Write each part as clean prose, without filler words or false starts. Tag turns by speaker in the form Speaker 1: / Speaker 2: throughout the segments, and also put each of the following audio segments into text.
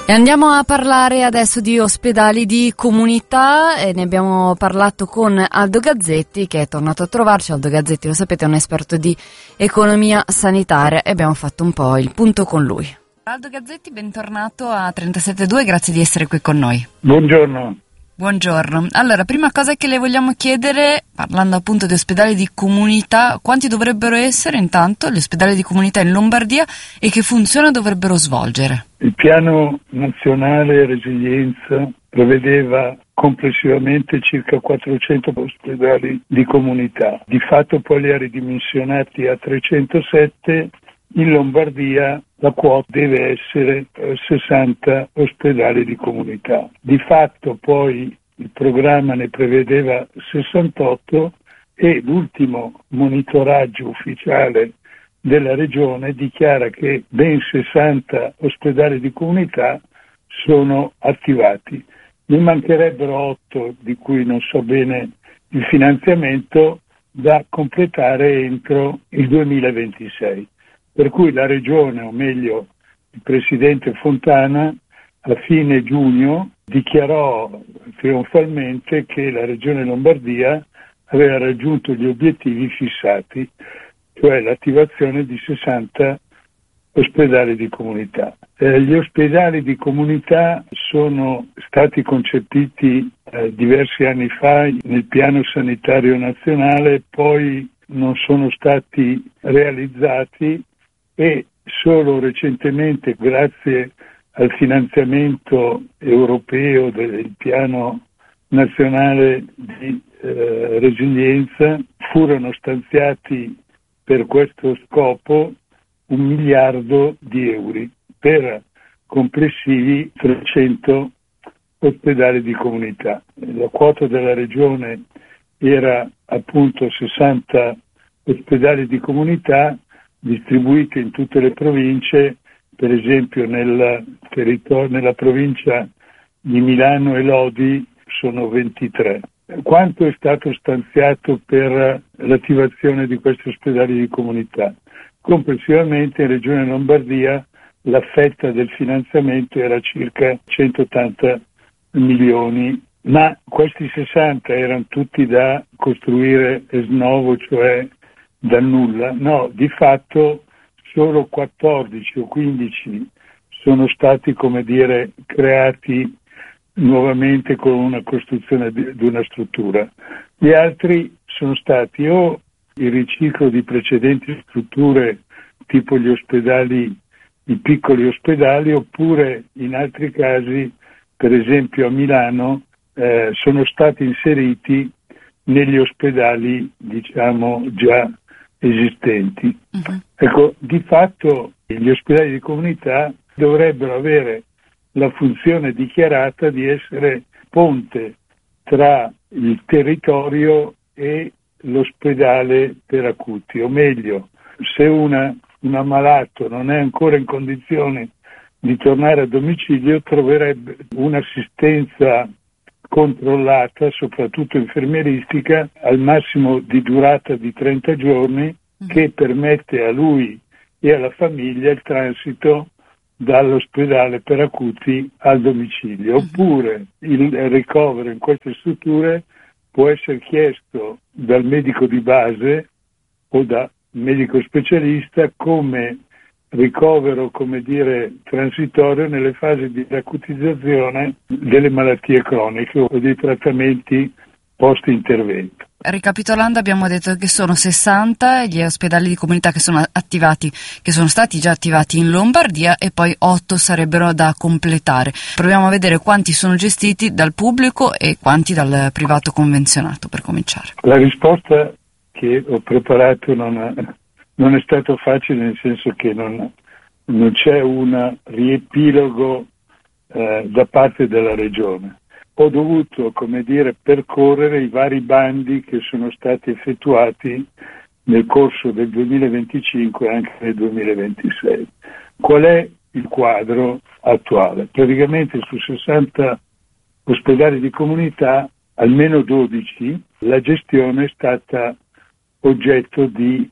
Speaker 1: E andiamo a parlare adesso di ospedali di comunità e ne abbiamo parlato con Aldo Gazzetti, che è tornato a trovarci. Aldo Gazzetti, lo sapete, è un esperto di economia sanitaria e abbiamo fatto un po' il punto con lui. Aldo Gazzetti, bentornato a 37.2, grazie di essere qui con noi.
Speaker 2: Buongiorno.
Speaker 1: Buongiorno. Allora, prima cosa che le vogliamo chiedere, parlando appunto di ospedali di comunità, quanti dovrebbero essere intanto gli ospedali di comunità in Lombardia e che funzione dovrebbero svolgere?
Speaker 2: Il piano nazionale resilienza prevedeva complessivamente circa 400 ospedali di comunità. Di fatto poi li ha ridimensionati a 307. In Lombardia la quota deve essere 60 ospedali di comunità. Di fatto poi il programma ne prevedeva 68 e l'ultimo monitoraggio ufficiale della regione dichiara che ben 60 ospedali di comunità sono attivati. Ne mancherebbero 8 di cui non so bene il finanziamento da completare entro il 2026. Per cui la regione, o meglio il presidente Fontana, a fine giugno dichiarò trionfalmente che la regione Lombardia aveva raggiunto gli obiettivi fissati, cioè l'attivazione di 60 ospedali di comunità. Gli ospedali di comunità sono stati concepiti diversi anni fa nel piano sanitario nazionale, poi non sono stati realizzati e solo recentemente, grazie al finanziamento europeo del piano nazionale di resilienza, furono stanziati per questo scopo 1 miliardo di euro per complessivi 300 ospedali di comunità. La quota della regione era appunto 60 ospedali di comunità distribuiti in tutte le province, per esempio nella provincia di Milano e Lodi sono 23. Quanto è stato stanziato per l'attivazione di questi ospedali di comunità? Complessivamente in Regione Lombardia la fetta del finanziamento era circa 180 milioni, ma questi 60 erano tutti da costruire ex novo, cioè da nulla. No, di fatto solo 14 o 15 sono stati, creati nuovamente con una costruzione di una struttura. Gli altri sono stati o il riciclo di precedenti strutture tipo gli ospedali, i piccoli ospedali, oppure in altri casi, per esempio a Milano, sono stati inseriti negli ospedali già esistenti. Uh-huh. Ecco, di fatto gli ospedali di comunità dovrebbero avere la funzione dichiarata di essere ponte tra il territorio e l'ospedale per acuti, o meglio, se un ammalato non è ancora in condizione di tornare a domicilio, troverebbe un'assistenza controllata, soprattutto infermieristica, al massimo di durata di 30 giorni, che permette a lui e alla famiglia il transito dall'ospedale per acuti al domicilio. Oppure il ricovero in queste strutture può essere chiesto dal medico di base o da medico specialista come ricovero, transitorio nelle fasi di acutizzazione delle malattie croniche o dei trattamenti post-intervento.
Speaker 1: Ricapitolando, abbiamo detto che sono 60 gli ospedali di comunità che sono attivati, che sono stati già attivati in Lombardia, e poi 8 sarebbero da completare. Proviamo a vedere quanti sono gestiti dal pubblico e quanti dal privato convenzionato, per cominciare.
Speaker 2: La risposta che ho preparato non è stato facile, nel senso che non c'è un riepilogo da parte della regione. Ho dovuto, percorrere i vari bandi che sono stati effettuati nel corso del 2025 e anche nel 2026. Qual è il quadro attuale? Praticamente su 60 ospedali di comunità, almeno 12, la gestione è stata oggetto di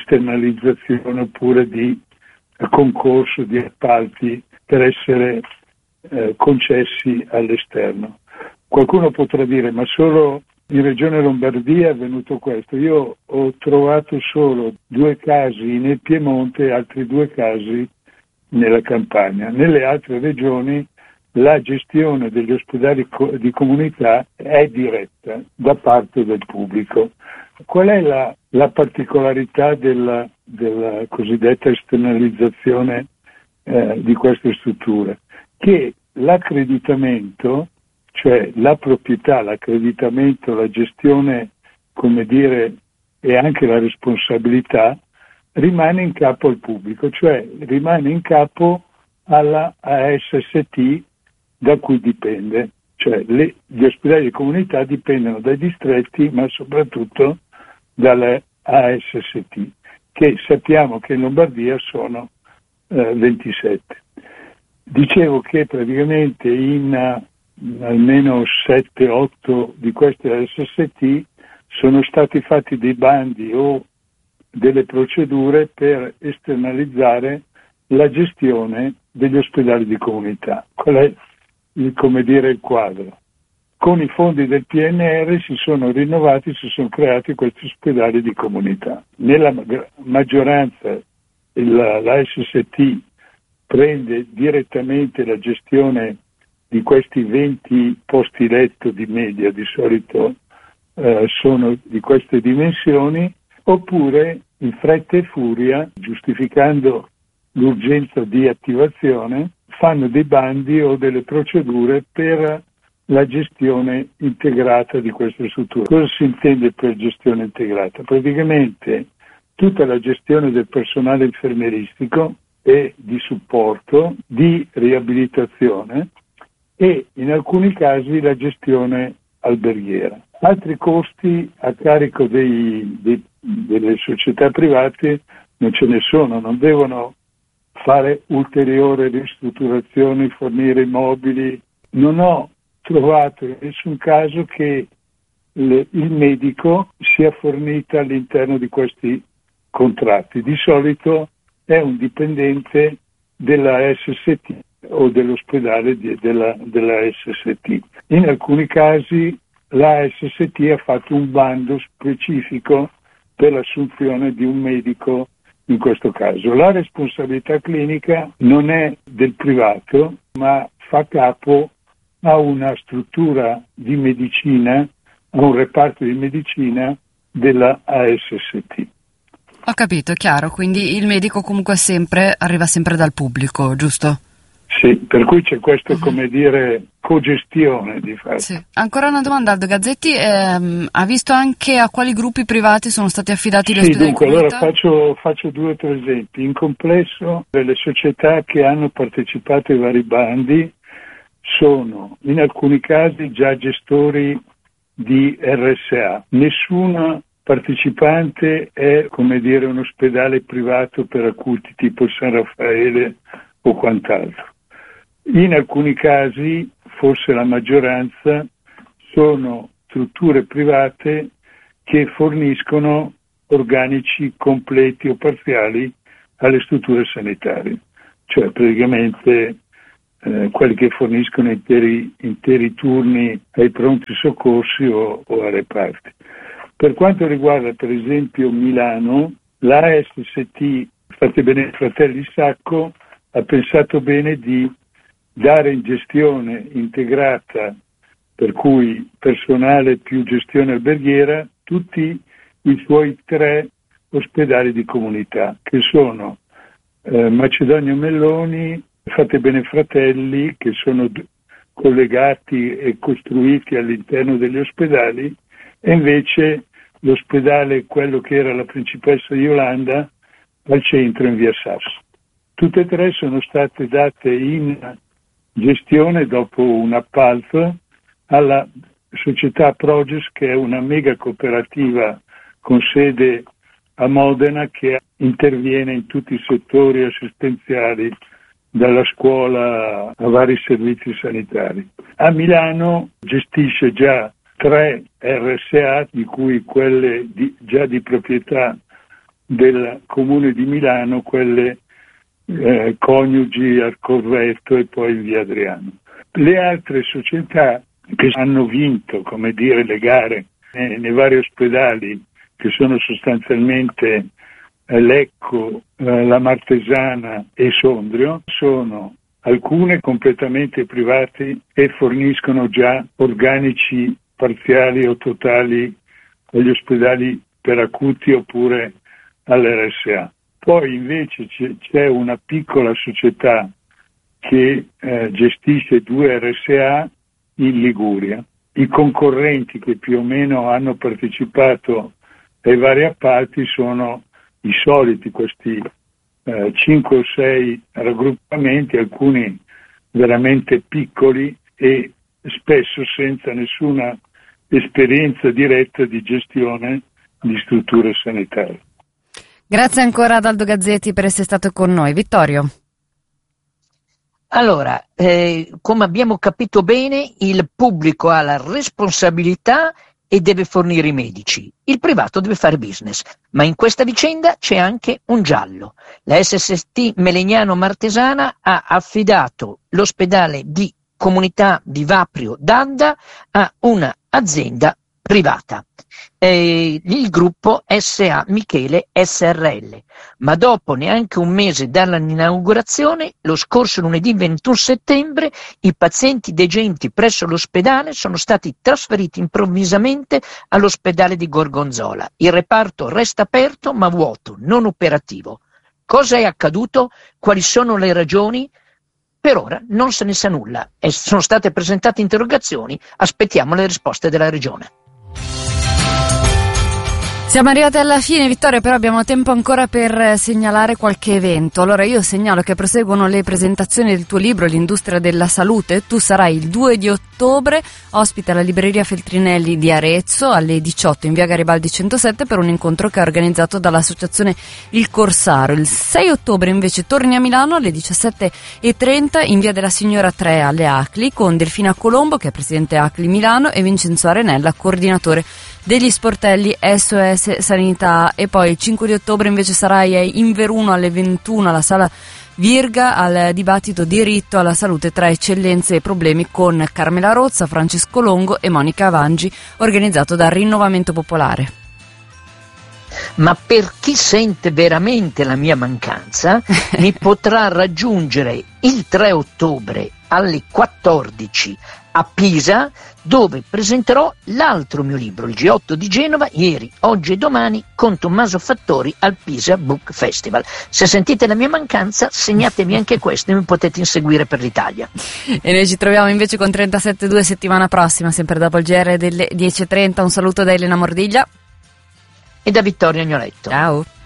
Speaker 2: esternalizzazione oppure di concorso, di appalti, per essere concessi all'esterno. Qualcuno potrà dire, ma solo in Regione Lombardia è avvenuto questo. Io ho trovato solo 2 casi nel Piemonte e altri 2 casi nella Campania. Nelle altre regioni la gestione degli ospedali di comunità è diretta da parte del pubblico. Qual è la particolarità della cosiddetta esternalizzazione di queste strutture? Che l'accreditamento, cioè la proprietà, l'accreditamento, la gestione, come dire, e anche la responsabilità rimane in capo al pubblico, cioè rimane in capo alla ASST da cui dipende, cioè gli ospedali di comunità dipendono dai distretti, ma soprattutto dalle ASST, che sappiamo che in Lombardia sono 27. Dicevo che praticamente in almeno 7-8 di queste ASST sono stati fatti dei bandi o delle procedure per esternalizzare la gestione degli ospedali di comunità. Qual è il quadro? Con i fondi del PNR si sono rinnovati, si sono creati questi ospedali di comunità. Nella maggioranza la SST prende direttamente la gestione di questi 20 posti letto di media, di solito sono di queste dimensioni, oppure in fretta e furia, giustificando l'urgenza di attivazione, fanno dei bandi o delle procedure per la gestione integrata di queste strutture. Cosa si intende per gestione integrata? Praticamente tutta la gestione del personale infermieristico e di supporto, di riabilitazione e in alcuni casi la gestione alberghiera. Altri costi a carico delle società private non ce ne sono, non devono fare ulteriori ristrutturazioni, fornire immobili. Non ho trovato in nessun caso che il medico sia fornito all'interno di questi contratti. Di solito è un dipendente della SST o dell'ospedale della SST. In alcuni casi la SST ha fatto un bando specifico per l'assunzione di un medico in questo caso. La responsabilità clinica non è del privato, ma fa capo a una struttura di medicina, a un reparto di medicina della ASST.
Speaker 1: Ho capito, è chiaro, quindi il medico comunque arriva sempre dal pubblico, giusto?
Speaker 2: Sì, per cui c'è questo, cogestione di fatto.
Speaker 1: Sì. Ancora una domanda, Aldo Gazzetti, ha visto anche a quali gruppi privati sono stati affidati gli ospedali?
Speaker 2: Dunque, allora faccio 2 o 3 esempi. In complesso, le società che hanno partecipato ai vari bandi sono, in alcuni casi, già gestori di RSA. Nessuna partecipante è, un ospedale privato per acuti tipo San Raffaele o quant'altro. In alcuni casi, forse la maggioranza, sono strutture private che forniscono organici completi o parziali alle strutture sanitarie, cioè praticamente quelli che forniscono interi turni ai pronti soccorsi o a reparti. Per quanto riguarda per esempio Milano, la SST, Fate Bene Fratelli Sacco, ha pensato bene di dare in gestione integrata, per cui personale più gestione alberghiera, tutti i suoi 3 ospedali di comunità, che sono Macedonio Melloni, Fate Bene Fratelli, che sono collegati e costruiti all'interno degli ospedali, e invece l'ospedale, quello che era la Principessa Yolanda, al centro in via Sasso. Tutte e 3 sono state date in gestione dopo un appalto alla società Proges, che è una mega cooperativa con sede a Modena, che interviene in tutti i settori assistenziali, dalla scuola a vari servizi sanitari. A Milano gestisce già 3 RSA, di cui quelle già di proprietà del Comune di Milano, quelle Coniugi al Corvetto e poi in via Adriano. Le altre società che hanno vinto, come dire, le gare nei vari ospedali, che sono sostanzialmente Lecco, la Martesana e Sondrio, sono alcune completamente private e forniscono già organici parziali o totali agli ospedali per acuti oppure all'RSA. Poi invece c'è una piccola società che gestisce 2 RSA in Liguria. I concorrenti che più o meno hanno partecipato ai vari appalti sono i soliti, questi 5 o 6 raggruppamenti, alcuni veramente piccoli e spesso senza nessuna esperienza diretta di gestione di strutture sanitarie.
Speaker 1: Grazie ancora ad Aldo Gazzetti per essere stato con noi. Vittorio.
Speaker 3: Allora, come abbiamo capito bene, il pubblico ha la responsabilità e deve fornire i medici. Il privato deve fare business, ma in questa vicenda c'è anche un giallo. La SST Melegnano Martesana ha affidato l'ospedale di comunità di Vaprio d'Adda a una azienda privata, il gruppo SA Michele SRL, ma dopo neanche un mese dall'inaugurazione, lo scorso lunedì 21 settembre, i pazienti degenti presso l'ospedale sono stati trasferiti improvvisamente all'ospedale di Gorgonzola. Il reparto resta aperto ma vuoto, non operativo. Cosa è accaduto? Quali sono le ragioni? Per ora non se ne sa nulla e sono state presentate interrogazioni, aspettiamo le risposte della Regione.
Speaker 1: Siamo arrivati alla fine, Vittorio, però abbiamo tempo ancora per segnalare qualche evento. Allora io segnalo che proseguono le presentazioni del tuo libro L'industria della salute. Tu sarai il 2 di ottobre ospite alla libreria Feltrinelli di Arezzo alle 18 in via Garibaldi 107 per un incontro che è organizzato dall'associazione Il Corsaro. Il 6 ottobre invece torni a Milano alle 17:30 in via della Signora 3 alle Acli con Delfina Colombo, che è presidente Acli Milano, e Vincenzo Arenella, coordinatore degli sportelli SOS Sanità. E poi il 5 di ottobre invece sarai in Veruno alle 21 alla sala Virga al dibattito Diritto alla salute tra eccellenze e problemi con Carmela Rozza, Francesco Longo e Monica Vangi, organizzato da Rinnovamento Popolare.
Speaker 3: Ma per chi sente veramente la mia mancanza mi potrà raggiungere il 3 ottobre alle 14 a Pisa, dove presenterò l'altro mio libro, il G8 di Genova, ieri, oggi e domani, con Tommaso Fattori al Pisa Book Festival. Se sentite la mia mancanza, segnatevi anche questo e mi potete inseguire per l'Italia.
Speaker 1: E noi ci troviamo invece con 37.2 settimana prossima, sempre dopo il GR delle 10.30. Un saluto da Elena Mordiglia
Speaker 3: e da Vittorio Agnoletto.
Speaker 1: Ciao.